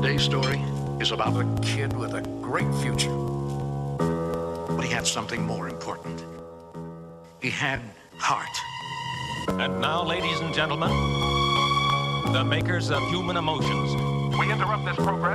Today's story is about a kid with a great future. But he had something more important. He had heart. And now, ladies and gentlemen, the makers of Human Emotions. We interrupt this program